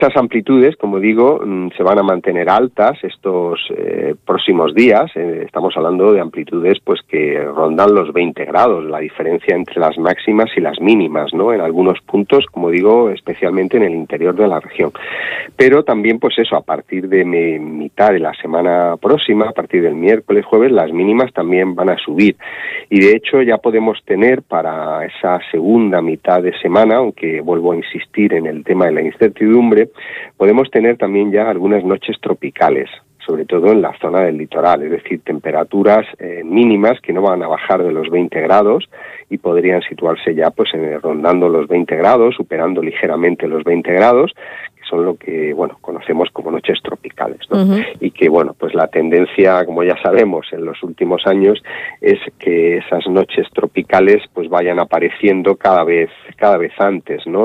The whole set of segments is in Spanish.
Estas amplitudes, como digo, se van a mantener altas estos próximos días. Estamos hablando de amplitudes pues que rondan los 20 grados, la diferencia entre las máximas y las mínimas, ¿no? En algunos puntos, como digo, especialmente en el interior de la región. Pero también, pues eso, a partir de mitad de la semana próxima, a partir del miércoles, jueves, las mínimas también van a subir. Y de hecho ya podemos tener para esa segunda mitad de semana, aunque vuelvo a insistir en el tema de la incertidumbre, podemos tener también ya algunas noches tropicales, sobre todo en la zona del litoral, es decir, temperaturas mínimas que no van a bajar de los 20 grados y podrían situarse ya pues rondando los 20 grados, superando ligeramente los 20 grados, que son lo que, bueno, conocemos como noches tropicales, ¿no? Uh-huh. Y que, bueno, pues la tendencia, como ya sabemos, en los últimos años es que esas noches tropicales pues vayan apareciendo cada vez antes, ¿no?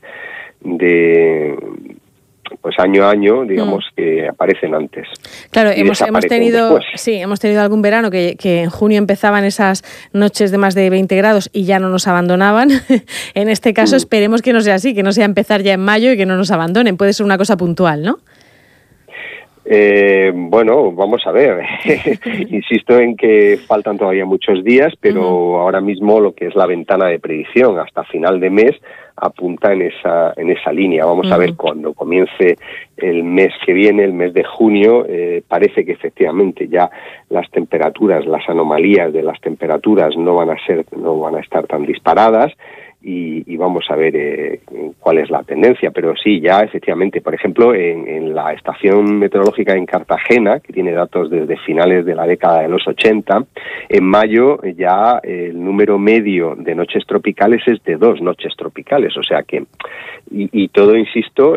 Pues año a año, digamos, que aparecen antes. Claro, hemos tenido algún verano que en junio empezaban esas noches de más de 20 grados y ya no nos abandonaban. En este caso esperemos que no sea así, que no sea empezar ya en mayo y que no nos abandonen. Puede ser una cosa puntual, ¿no? Bueno, vamos a ver. Insisto en que faltan todavía muchos días, pero ahora mismo lo que es la ventana de predicción hasta final de mes apunta en esa línea. Vamos a ver cuando comience el mes que viene, el mes de junio, parece que efectivamente ya las temperaturas, las anomalías de las temperaturas no van a estar tan disparadas. Y vamos a ver cuál es la tendencia, pero sí, ya efectivamente, por ejemplo, en la estación meteorológica en Cartagena, que tiene datos desde finales de la década de los 80, en mayo ya el número medio de noches tropicales es de 2 noches tropicales, o sea que, y todo, insisto,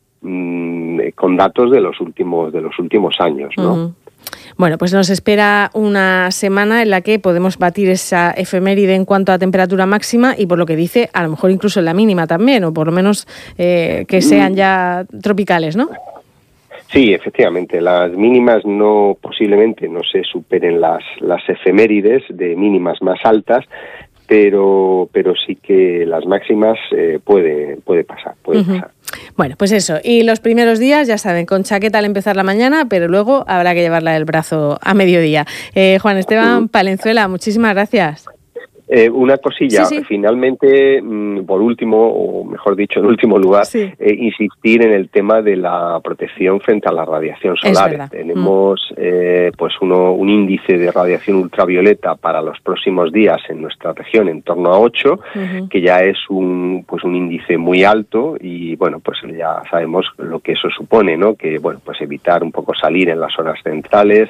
con datos de los últimos años, ¿no? Uh-huh. Bueno, pues nos espera una semana en la que podemos batir esa efeméride en cuanto a temperatura máxima y, por lo que dice, a lo mejor incluso en la mínima también, o por lo menos que sean ya tropicales, ¿no? Sí, efectivamente, las mínimas posiblemente no se superen las efemérides de mínimas más altas, pero sí que las máximas puede pasar. Bueno, pues eso. Y los primeros días, ya saben, con chaqueta al empezar la mañana, pero luego habrá que llevarla del brazo a mediodía. Juan Esteban Palenzuela, muchísimas gracias. Una cosilla, sí. Finalmente, por último, o mejor dicho, en último lugar, insistir en el tema de la protección frente a la radiación solar. Tenemos pues un índice de radiación ultravioleta para los próximos días en nuestra región en torno a 8, que ya es un índice muy alto y, bueno, pues ya sabemos lo que eso supone, ¿no? Que, bueno, pues evitar un poco salir en las horas centrales,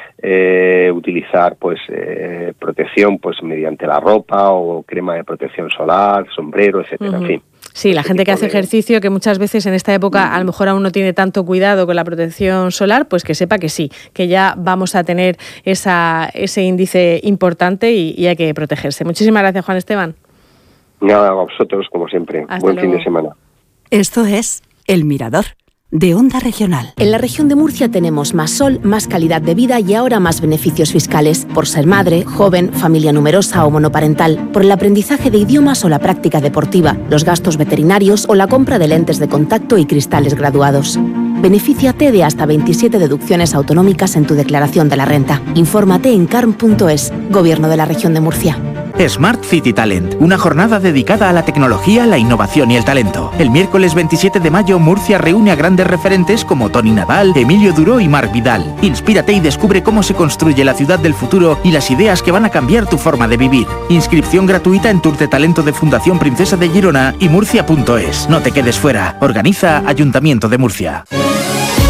utilizar protección mediante la ropa o crema de protección solar, sombrero, etcétera, en fin. Sí, la gente que hace ejercicio, que muchas veces en esta época a lo mejor aún no tiene tanto cuidado con la protección solar, pues que sepa que sí, que ya vamos a tener ese índice importante y hay que protegerse. Muchísimas gracias, Juan Esteban. Nada, a vosotros, como siempre. Buen fin de semana. Esto es El Mirador, de Onda Regional. En la región de Murcia tenemos más sol, más calidad de vida y ahora más beneficios fiscales por ser madre, joven, familia numerosa o monoparental, por el aprendizaje de idiomas o la práctica deportiva, los gastos veterinarios o la compra de lentes de contacto y cristales graduados. Benefíciate de hasta 27 deducciones autonómicas en tu declaración de la renta. Infórmate en carm.es, Gobierno de la Región de Murcia. Smart City Talent, una jornada dedicada a la tecnología, la innovación y el talento. El miércoles 27 de mayo, Murcia reúne a grandes referentes como Toni Nadal, Emilio Duró y Marc Vidal. Inspírate y descubre cómo se construye la ciudad del futuro y las ideas que van a cambiar tu forma de vivir. Inscripción gratuita en Tour de Talento de Fundación Princesa de Girona y murcia.es. No te quedes fuera. Organiza Ayuntamiento de Murcia.